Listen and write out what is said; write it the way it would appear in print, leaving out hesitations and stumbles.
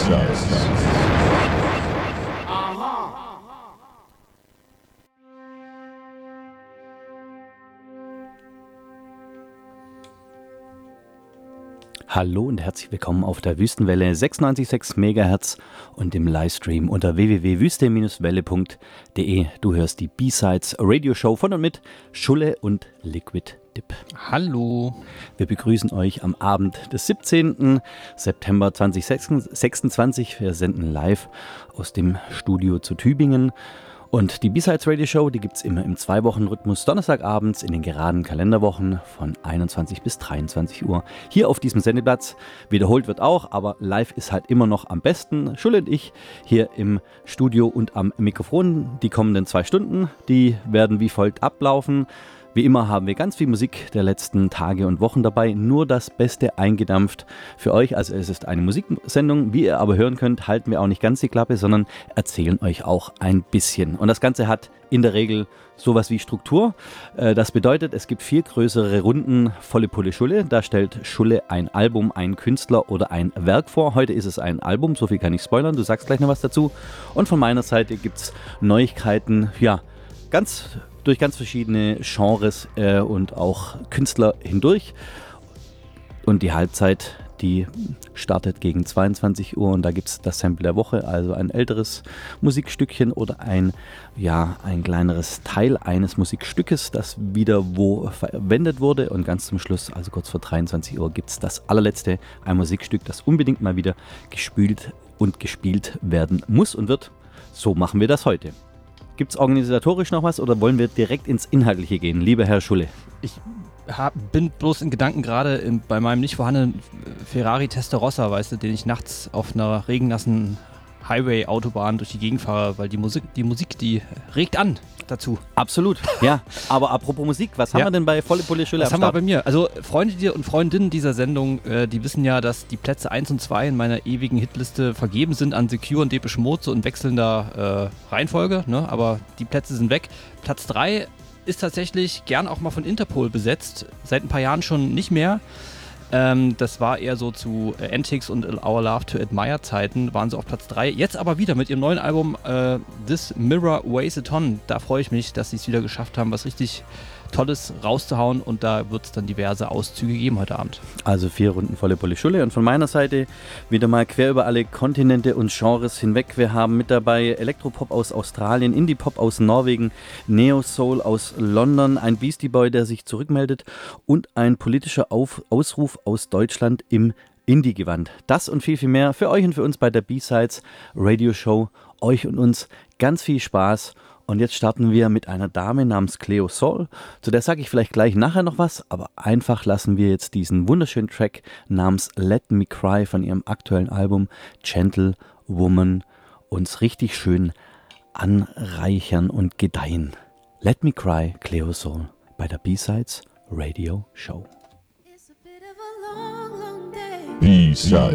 B-Sides. Hallo und herzlich willkommen auf der Wüstenwelle 96,6 MHz und im Livestream unter www.wüste-welle.de. Du hörst die B-Sides Radio Show von und mit Schulle und Liquid Dip. Hallo. Wir begrüßen euch am Abend des 17. September 2026. Wir senden live aus dem Studio zu Tübingen. Und die B-Sides Radio Show, die gibt es immer im 2-Wochen-Rhythmus, Donnerstagabends in den geraden Kalenderwochen von 21 bis 23 Uhr. Hier auf diesem Sendeplatz. Wiederholt wird auch, aber live ist halt immer noch am besten. Schulle und ich hier im Studio und am Mikrofon. Die kommenden 2 Stunden, die werden wie folgt ablaufen. Wie immer haben wir ganz viel Musik der letzten Tage und Wochen dabei, nur das Beste eingedampft für euch. Also es ist eine Musiksendung, wie ihr aber hören könnt, halten wir auch nicht ganz die Klappe, sondern erzählen euch auch ein bisschen. Und das Ganze hat in der Regel sowas wie Struktur. Das bedeutet, es gibt 4 größere Runden volle Pulle Schulle. Da stellt Schulle ein Album, einen Künstler oder ein Werk vor. Heute ist es ein Album, so viel kann ich spoilern, du sagst gleich noch was dazu. Und von meiner Seite gibt es Neuigkeiten, ja, durch ganz verschiedene Genres und auch Künstler hindurch. Und die Halbzeit, die startet gegen 22 Uhr und da gibt es das Sample der Woche, also ein älteres Musikstückchen oder ein kleineres Teil eines Musikstückes, das wieder wo verwendet wurde. Und ganz zum Schluss, also kurz vor 23 Uhr, gibt es das allerletzte, ein Musikstück, das unbedingt mal wieder gespült und gespielt werden muss und wird. So machen wir das heute. Gibt es organisatorisch noch was oder wollen wir direkt ins Inhaltliche gehen, lieber Herr Schulle? Ich bin bloß in Gedanken gerade bei meinem nicht vorhandenen Ferrari Testarossa, weißt du, den ich nachts auf einer regennassen Highway-Autobahn durch die Gegend fahre, weil die Musik, die regt an dazu. Absolut, ja. Aber apropos Musik, was haben wir denn bei Volle Pulle Schulle am Start? Was haben wir bei mir? Also Freunde und Freundinnen dieser Sendung, die wissen ja, dass die Plätze 1 und 2 in meiner ewigen Hitliste vergeben sind an Secure und Depeche Mode, so in wechselnder Reihenfolge, ne? Aber die Plätze sind weg. Platz 3 ist tatsächlich gern auch mal von Interpol besetzt, seit ein paar Jahren schon nicht mehr. Das war eher so zu Antics und Our Love to Admire Zeiten, waren sie auf Platz 3. Jetzt aber wieder mit ihrem neuen Album This Mirror Weighs a Ton. Da freue ich mich, dass sie es wieder geschafft haben, was richtig Tolles rauszuhauen, und da wird es dann diverse Auszüge geben heute Abend. Also 4 Runden Volle Pulle Schulle und von meiner Seite wieder mal quer über alle Kontinente und Genres hinweg. Wir haben mit dabei Elektropop aus Australien, Indie-Pop aus Norwegen, Neo-Soul aus London, ein Beastie Boy, der sich zurückmeldet und ein politischer Ausruf aus Deutschland im Indie-Gewand. Das und viel, viel mehr für euch und für uns bei der B-Sides Radio Show. Euch und uns ganz viel Spaß. Und jetzt starten wir mit einer Dame namens Cleo Sol. Zu der sage ich vielleicht gleich nachher noch was, aber einfach lassen wir jetzt diesen wunderschönen Track namens Let Me Cry von ihrem aktuellen Album Gentle Woman uns richtig schön anreichern und gedeihen. Let Me Cry, Cleo Sol bei der B-Sides Radio Show. B-Sides.